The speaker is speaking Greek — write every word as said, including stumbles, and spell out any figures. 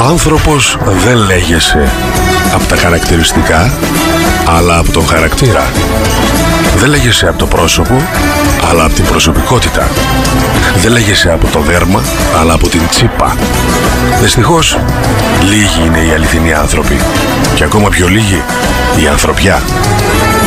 άνθρωπος δεν λέγεσαι από τα χαρακτηριστικά, αλλά από τον χαρακτήρα. Δεν λέγεσαι από το πρόσωπο, αλλά από την προσωπικότητα. Δεν λέγεσαι από το δέρμα, αλλά από την τσίπα. Δυστυχώς, λίγοι είναι οι αληθινοί άνθρωποι. Και ακόμα πιο λίγοι η ανθρωπιά.